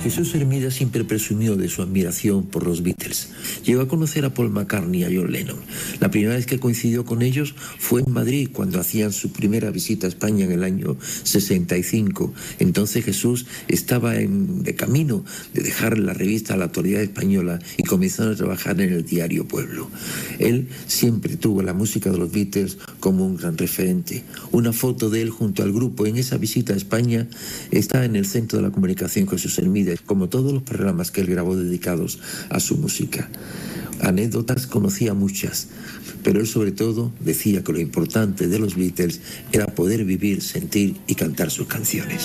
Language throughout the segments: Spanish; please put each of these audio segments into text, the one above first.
Jesús Hermida siempre presumió de su admiración por los Beatles. Llegó a conocer a Paul McCartney y a John Lennon. La primera vez que coincidió con ellos fue en Madrid, cuando hacían su primera visita a España en el año 65. Entonces Jesús estaba de camino de dejar la revista La Actualidad Española y comenzar a trabajar en el diario Pueblo. Él siempre tuvo la música de los Beatles como un gran referente. Una foto de él junto al grupo en esa visita a España está en el Centro de la Comunicación Jesús Hermida, como todos los programas que él grabó dedicados a su música. Anécdotas conocía muchas, pero él sobre todo decía que lo importante de los Beatles era poder vivir, sentir y cantar sus canciones.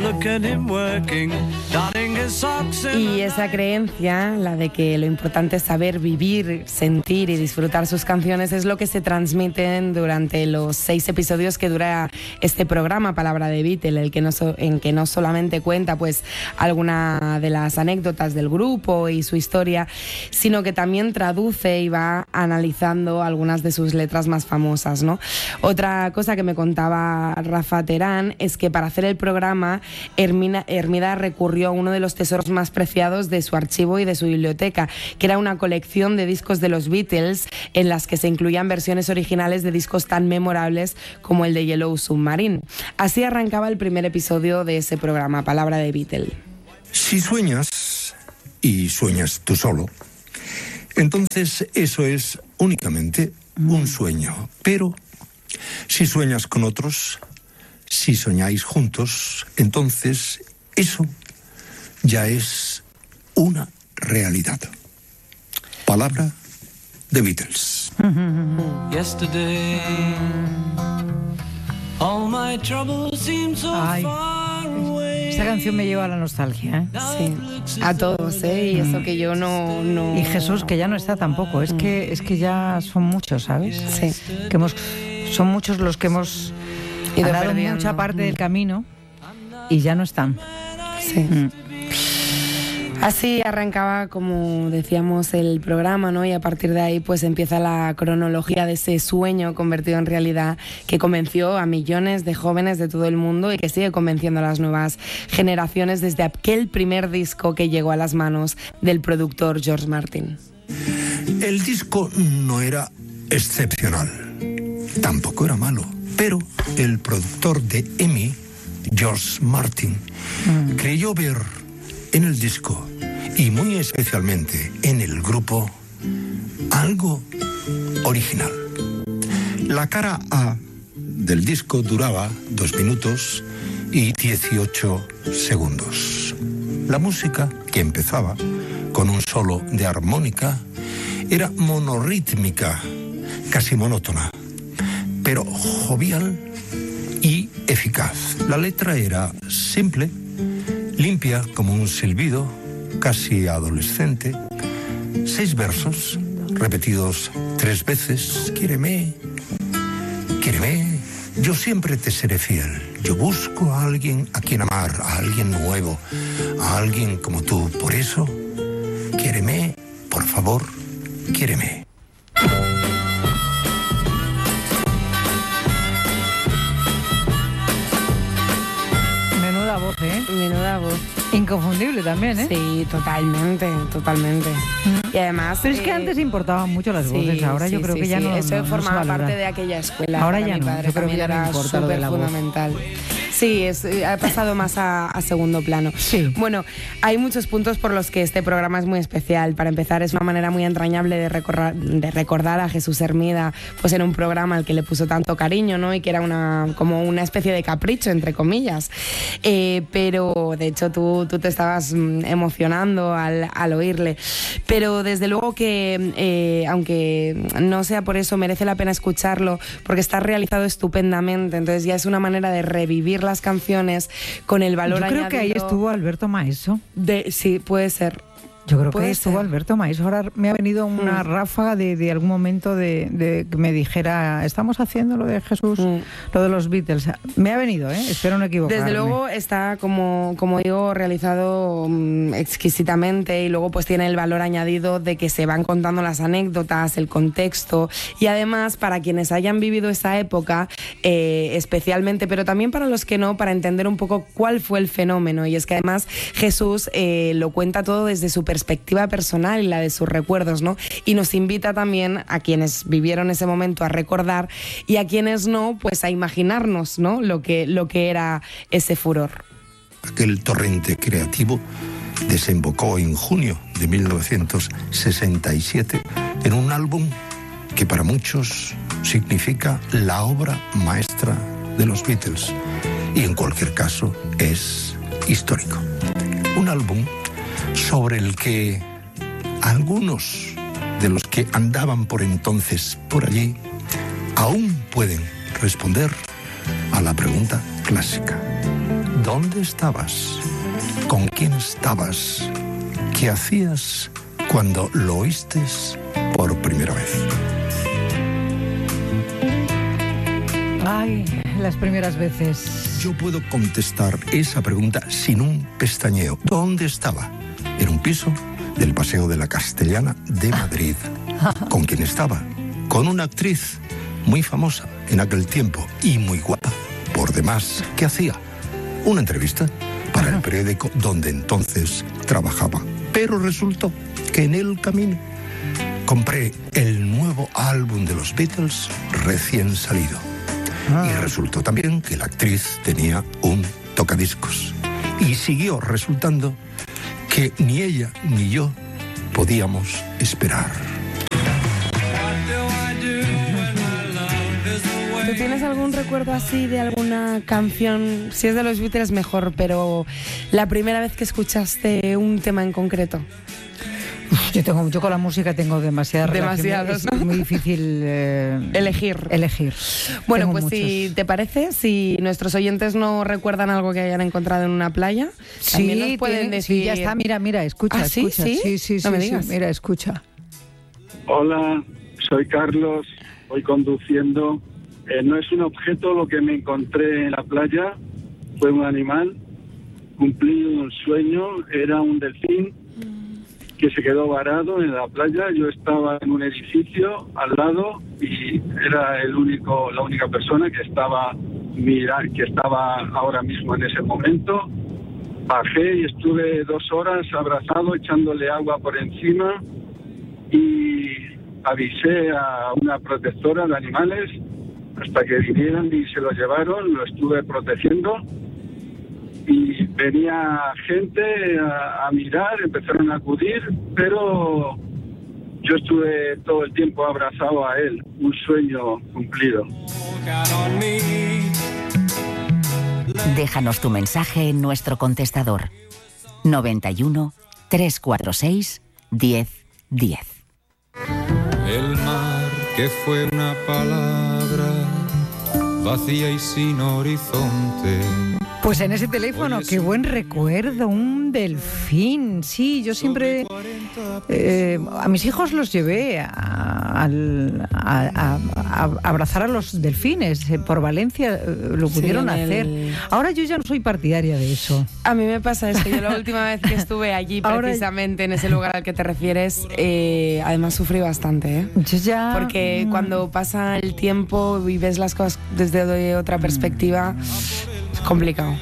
Y esa creencia, la de que lo importante es saber vivir, sentir y disfrutar sus canciones, es lo que se transmiten durante los 6 episodios que dura este programa Palabra de Beatle, en que no solamente cuenta pues alguna de las anécdotas del grupo y su historia, sino que también traduce y va analizando algunas de sus letras más famosas, ¿no? Otra cosa que me contaba Rafa Terán es que para hacer el programa Hermida recurrió a uno de los tesoros más preciados de su archivo y de su biblioteca, que era una colección de discos de los Beatles en las que se incluían versiones originales de discos tan memorables como el de Yellow Submarine. Así arrancaba el primer episodio de ese programa, Palabra de Beatle. Si sueñas, y sueñas tú solo, entonces eso es únicamente un sueño. Pero si sueñas con otros, si soñáis juntos, entonces eso ya es una realidad. Palabra de Beatles. Yesterday, all my troubles seem so far away. Esta canción me lleva a la nostalgia, ¿eh? Sí, a todos, ¿eh? Y eso que yo no... Y Jesús, que ya no está tampoco. Es que ya son muchos, ¿sabes? Sí. Son muchos los que hemos dado mucha parte del camino y ya no están. Sí. Así arrancaba, como decíamos, el programa, ¿no? Y a partir de ahí pues empieza la cronología de ese sueño convertido en realidad que convenció a millones de jóvenes de todo el mundo y que sigue convenciendo a las nuevas generaciones desde aquel primer disco que llegó a las manos del productor George Martin. El disco no era excepcional, tampoco era malo, pero el productor de EMI, George Martin, creyó ver en el disco, y muy especialmente en el grupo, algo original. La cara A del disco duraba 2 minutos y 18 segundos. La música, que empezaba con un solo de armónica, era monorrítmica, casi monótona, pero jovial y eficaz. La letra era simple, limpia como un silbido, casi adolescente. 6 versos, repetidos 3 veces. Quiéreme, quiéreme, yo siempre te seré fiel. Yo busco a alguien a quien amar, a alguien nuevo, a alguien como tú. Por eso, quiéreme, por favor, quiéreme. Menuda voz, ¿eh? Menuda voz. Inconfundible también, ¿eh? Sí, totalmente. Y además... Pero es que antes importaban mucho las voces, ahora yo creo que ya no. Eso no formaba se valora. parte de aquella escuela. Ahora Para ya mi no, padre yo creo que también ya no era importa lo de la voz. fundamental. Sí, ha pasado más a segundo plano. Sí. Bueno, hay muchos puntos por los que este programa es muy especial. Para empezar, es una manera muy entrañable de recordar a Jesús Hermida, pues en un programa al que le puso tanto cariño, ¿no? Y que era como una especie de capricho, entre comillas. Pero, de hecho, tú te estabas emocionando al oírle. Pero, desde luego que, aunque no sea por eso, merece la pena escucharlo, porque está realizado estupendamente. Entonces ya es una manera de revivir las canciones con el valor añadido. Yo creo que ahí estuvo Alberto Maeso. Sí, puede ser. Yo creo que estuvo Alberto Maíz. Ahora me ha venido una ráfaga de algún momento de que me dijera, estamos haciendo lo de Jesús, lo de los Beatles. Me ha venido, espero no equivocarme. Desde luego está, como digo, realizado exquisitamente, y luego pues tiene el valor añadido de que se van contando las anécdotas, el contexto, y además para quienes hayan vivido esa época, especialmente, pero también para los que no, para entender un poco cuál fue el fenómeno. Y es que además Jesús lo cuenta todo desde su perspectiva personal y la de sus recuerdos, ¿no? Y nos invita también a quienes vivieron ese momento a recordar, y a quienes no, pues a imaginarnos, ¿no? Lo que era ese furor. Aquel torrente creativo desembocó en junio de 1967 en un álbum que para muchos significa la obra maestra de los Beatles, y en cualquier caso es histórico. Un álbum sobre el que algunos de los que andaban por entonces por allí aún pueden responder a la pregunta clásica: ¿dónde estabas? ¿Con quién estabas? ¿Qué hacías cuando lo oíste por primera vez? Ay, las primeras veces. Yo puedo contestar esa pregunta sin un pestañeo. ¿Dónde estaba? En un piso del Paseo de la Castellana de Madrid. ¿Con quién estaba? Con una actriz muy famosa en aquel tiempo y muy guapa, por demás. ¿Qué hacía? Una entrevista para el periódico donde entonces trabajaba. Pero resultó que en el camino compré el nuevo álbum de los Beatles recién salido. Y resultó también que la actriz tenía un tocadiscos. Y siguió resultando que ni ella ni yo podíamos esperar. ¿Tú tienes algún recuerdo así de alguna canción? Si es de los Beatles mejor, pero la primera vez que escuchaste un tema en concreto. Yo con la música tengo demasiados, ¿no? Es muy difícil elegir. Bueno, tengo pues muchos. si te parece, si nuestros oyentes no recuerdan algo que hayan encontrado en una playa, también nos pueden decir. Sí, ya está, mira, escucha, ¿sí? escucha. ¿Sí? Sí, No me digas. mira, escucha. Hola, soy Carlos, voy conduciendo. No es un objeto lo que me encontré en la playa, fue un animal. Cumplí un sueño, era un delfín que se quedó varado en la playa. Yo estaba en un edificio al lado y era la única persona que estaba ahora mismo en ese momento. Bajé y estuve 2 horas abrazado, echándole agua por encima, y avisé a una protectora de animales hasta que vinieran y se lo llevaron. Lo estuve protegiendo. Y venía gente a mirar, empezaron a acudir, pero yo estuve todo el tiempo abrazado a él, un sueño cumplido. Déjanos tu mensaje en nuestro contestador 91 346 1010. El mar que fue una palabra vacía y sin horizonte. Pues en ese teléfono, qué buen recuerdo, un delfín. Sí, yo siempre a mis hijos los llevé a abrazar a los delfines. Por Valencia lo pudieron hacer. Ahora yo ya no soy partidaria de eso. A mí me pasa eso. Yo la última vez que estuve allí, precisamente en ese lugar al que te refieres, además sufrí bastante. Yo ya... Porque cuando pasa el tiempo y ves las cosas desde otra perspectiva, es complicado.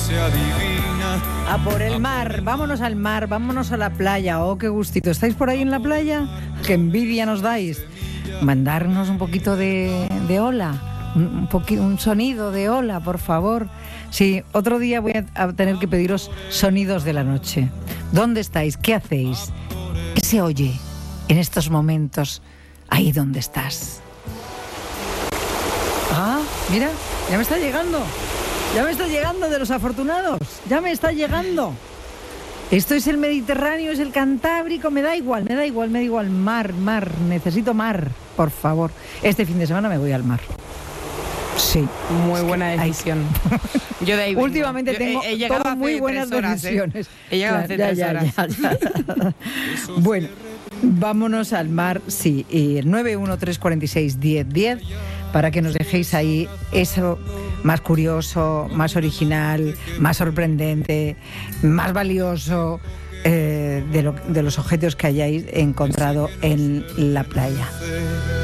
A por el mar, vámonos al mar, vámonos a la playa. Oh, qué gustito. ¿Estáis por ahí en la playa? Qué envidia nos dais. Mandarnos un poquito de ola, un sonido de ola, por favor. Sí, otro día voy a tener que pediros sonidos de la noche. ¿Dónde estáis? ¿Qué hacéis? ¿Qué se oye en estos momentos ahí donde estás? Ah, mira, ya me está llegando. Ya me está llegando de los afortunados. Ya me está llegando. Esto es el Mediterráneo, es el Cantábrico. Me da igual. Mar. Necesito mar, por favor. Este fin de semana me voy al mar. Sí. Sí. Muy buena decisión. Yo de ahí vengo. Últimamente tengo he llegado todo hace muy buenas 3 horas, decisiones. He llegado hace 3 horas. Ya. Bueno, vámonos al mar, sí, y el 913461010 para que nos dejéis ahí eso más curioso, más original, más sorprendente, más valioso de los objetos que hayáis encontrado en la playa.